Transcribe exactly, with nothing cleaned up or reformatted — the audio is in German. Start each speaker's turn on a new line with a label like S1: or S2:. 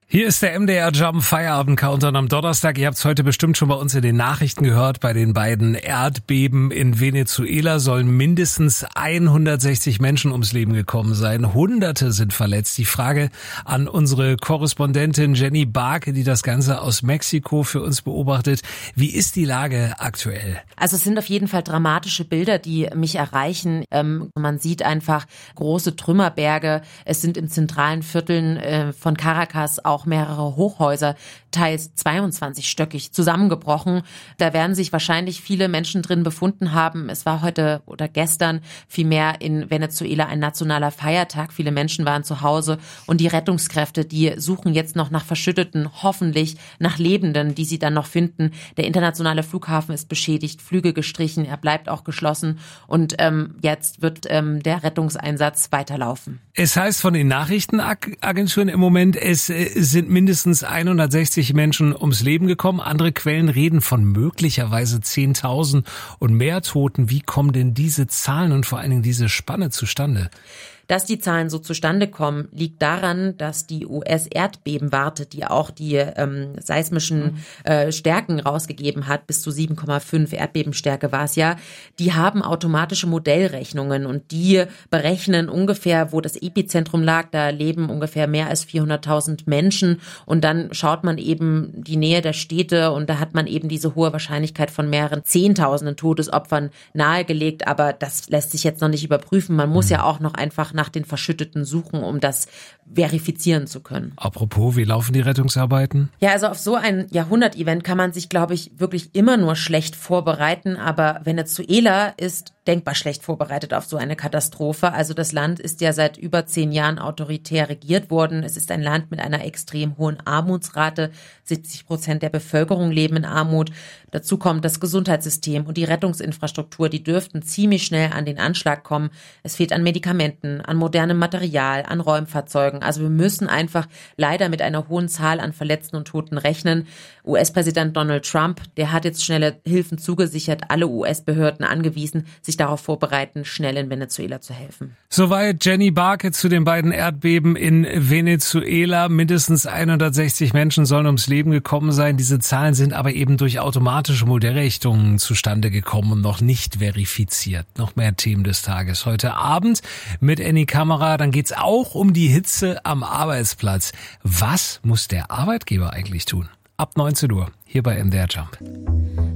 S1: Hier ist der M D R Jump Feierabend Countdown am Donnerstag. Ihr habt es heute bestimmt schon bei uns in den Nachrichten gehört. Bei den beiden Erdbeben in Venezuela sollen mindestens hundertsechzig Menschen ums Leben gekommen sein. Hunderte sind verletzt. Die Frage an unsere Korrespondentin Jenny Barke, die das Ganze aus Mexiko für uns beobachtet. Wie ist die Lage aktuell?
S2: Also es sind auf jeden Fall dramatische Bilder, die mich erreichen. Ähm, man sieht einfach große Trümmerberge. Es sind in zentralen Vierteln äh, von Caracas auch mehrere Hochhäuser, teils zweiundzwanzigstöckig, zusammengebrochen. Da werden sich wahrscheinlich viele Menschen drin befunden haben. Es war heute oder gestern vielmehr in Venezuela ein nationaler Feiertag. Viele Menschen waren zu Hause und die Rettungskräfte, die suchen jetzt noch nach Verschütteten, hoffentlich nach Lebenden, die sie dann noch finden. Der internationale Flughafen ist beschädigt, Flüge gestrichen, er bleibt auch geschlossen und ähm, jetzt wird ähm, der Rettungseinsatz weiterlaufen.
S1: Es heißt von den Nachrichtenagenturen im Moment, es äh, sind mindestens hundertsechzig Menschen ums Leben gekommen. Andere Quellen reden von möglicherweise zehntausend und mehr Toten. Wie kommen denn diese Zahlen und vor allen Dingen diese Spanne zustande?
S2: Dass die Zahlen so zustande kommen, liegt daran, dass die U S-Erdbebenwarte, die auch die ähm, seismischen äh, Stärken rausgegeben hat, bis zu sieben Komma fünf Erdbebenstärke war es ja, die haben automatische Modellrechnungen und die berechnen ungefähr, wo das Epizentrum lag. Da leben ungefähr mehr als vierhunderttausend Menschen und dann schaut man eben die Nähe der Städte und da hat man eben diese hohe Wahrscheinlichkeit von mehreren Zehntausenden Todesopfern nahegelegt, aber das lässt sich jetzt noch nicht überprüfen. Man muss ja auch noch einfach nach den Verschütteten suchen, um das verifizieren zu können.
S1: Apropos, wie laufen die Rettungsarbeiten?
S2: Ja, also auf so ein Jahrhundert-Event kann man sich, glaube ich, wirklich immer nur schlecht vorbereiten, aber Venezuela ist denkbar schlecht vorbereitet auf so eine Katastrophe. Also das Land ist ja seit über zehn Jahren autoritär regiert worden. Es ist ein Land mit einer extrem hohen Armutsrate. siebzig Prozent der Bevölkerung leben in Armut. Dazu kommt das Gesundheitssystem und die Rettungsinfrastruktur. Die dürften ziemlich schnell an den Anschlag kommen. Es fehlt an Medikamenten, an modernem Material, an Räumfahrzeugen. Also wir müssen einfach leider mit einer hohen Zahl an Verletzten und Toten rechnen. U S-Präsident Donald Trump, der hat jetzt schnelle Hilfen zugesichert, alle U S-Behörden angewiesen, sich darauf vorbereiten, schnell in Venezuela zu helfen.
S1: Soweit Jenny Barke zu den beiden Erdbeben in Venezuela. Mindestens hundertsechzig Menschen sollen ums Leben gekommen sein. Diese Zahlen sind aber eben durch automatische Modellrechnungen zustande gekommen und noch nicht verifiziert. Noch mehr Themen des Tages. Heute Abend mit Annie Kamera, dann geht's auch um die Hitze am Arbeitsplatz. Was muss der Arbeitgeber eigentlich tun? Ab neunzehn Uhr hier bei M D R Jump.